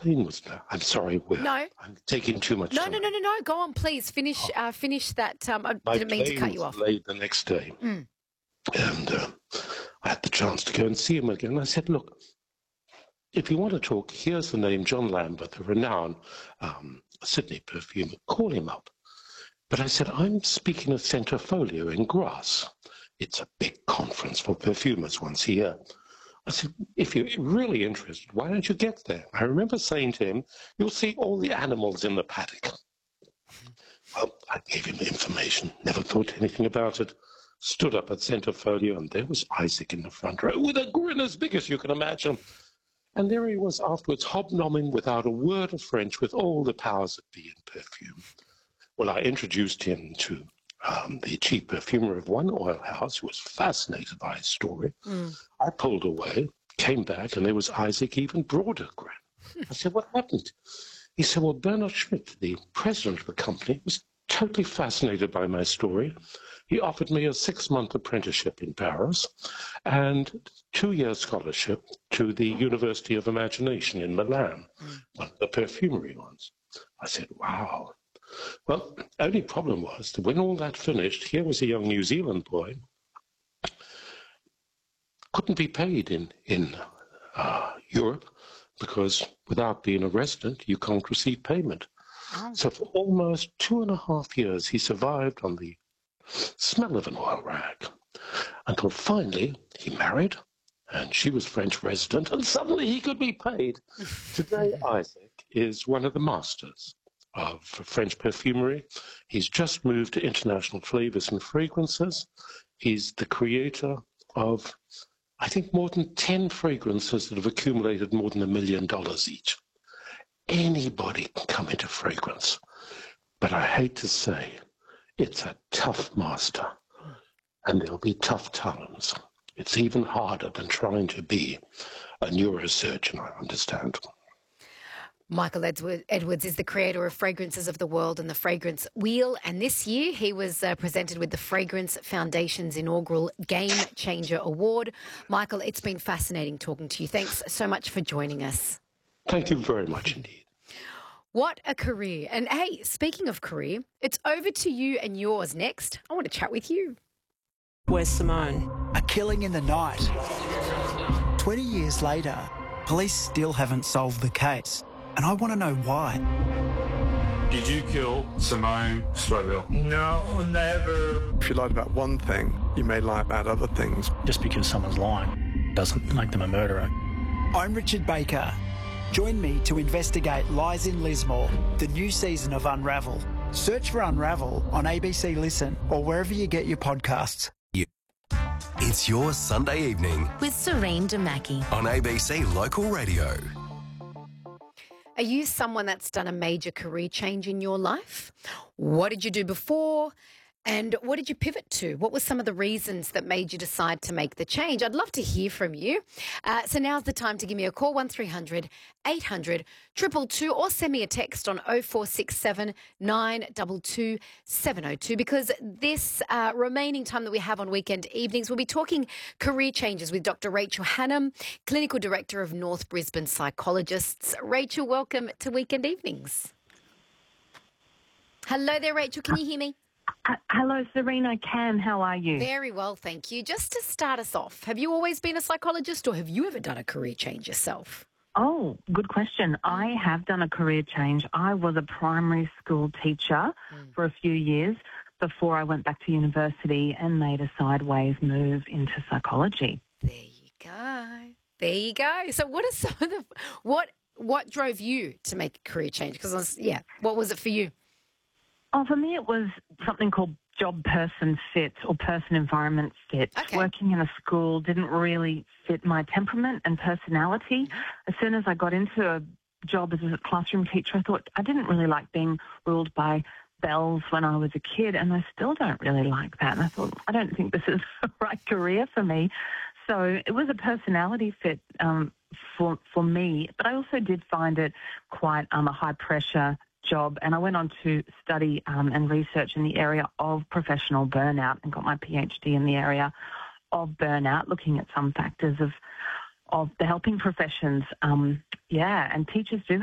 plane was now. I'm sorry, No. I'm taking too much No, time. no. Go on, please. Finish that. I My didn't mean to cut plane you was off. delayed the next day, Mm. and I had the chance to go and see him again. I said, look, if you want to talk, here's the name John Lambert, the renowned Sydney perfumer. Call him up. But I said, I'm speaking at Centrifolio in Grass. It's a big conference for perfumers once a year. I said, if you're really interested, why don't you get there? I remember saying to him, you'll see all the animals in the paddock. Well, I gave him the information, never thought anything about it. Stood up at Centrifolio, and there was Isaac in the front row with a grin as big as you can imagine. And there he was afterwards, hobnobbing without a word of French with all the powers that be in perfume. Well, I introduced him to the chief perfumer of one oil house who was fascinated by his story. I pulled away, came back, and there was Isaac, even broader grin. I said, what happened? He said, well, Bernard Schmidt, the president of the company, was totally fascinated by my story. He offered me a 6-month apprenticeship in Paris and 2-year scholarship to the University of Imagination in Milan, one of the perfumery ones. I said, wow. Well, only problem was that when all that finished, here was a young New Zealand boy, couldn't be paid in Europe because without being a resident, you can't receive payment. Oh. So for almost 2.5 years, he survived on the smell of an oil rag until finally he married, and she was French resident, and suddenly he could be paid. Today, Isaac is one of the masters of French perfumery. He's just moved to International Flavors and Fragrances. He's the creator of, I think, more than 10 fragrances that have accumulated more than $1 million each. Anybody can come into fragrance, but I hate to say, it's a tough master, and there'll be tough times. It's even harder than trying to be a neurosurgeon, I understand. Michael Edwards is the creator of Fragrances of the World and the Fragrance Wheel. And this year he was presented with the Fragrance Foundation's inaugural Game Changer Award. Michael, it's been fascinating talking to you. Thanks so much for joining us. Thank you very much indeed. What a career. And hey, speaking of career, it's over to you and yours next. I want to chat with you. Where's Simone? A killing in the night. 20 years later, police still haven't solved the case. And I want to know why. Did you kill Simone Stroville? No, never. If you lied about one thing, you may lie about other things. Just because someone's lying doesn't make them a murderer. I'm Richard Baker. Join me to investigate Lies in Lismore, the new season of Unravel. Search for Unravel on ABC Listen or wherever you get your podcasts. It's your Sunday evening with Serene Damaki on ABC Local Radio. Are you someone that's done a major career change in your life? What did you do before? And what did you pivot to? What were some of the reasons that made you decide to make the change? I'd love to hear from you. So now's the time to give me a call, 1300 800 222, or send me a text on 0467 922 702, because this remaining time that we have on weekend evenings, we'll be talking career changes with Dr. Rachel Hannam, Clinical Director of North Brisbane Psychologists. Rachel, welcome to Weekend Evenings. Hello there, Rachel. Can you hear me? Hello, Serena. I can. How are you? Very well, thank you. Just to start us off, have you always been a psychologist, or have you ever done a career change yourself? Oh, good question. I have done a career change. I was a primary school teacher for a few years before I went back to university and made a sideways move into psychology. There you go. There you go. So what are some of the what drove you to make a career change? Because what was it for you? Oh, for me, it was something called job-person fit or person-environment fit. Okay. Working in a school didn't really fit my temperament and personality. As soon as I got into a job as a classroom teacher, I thought I didn't really like being ruled by bells when I was a kid, and I still don't really like that. And I thought, I don't think this is the right career for me. So it was a personality fit for me, but I also did find it quite a high-pressure job, and I went on to study and research in the area of professional burnout and got my PhD in the area of burnout, looking at some factors of the helping professions. And teachers do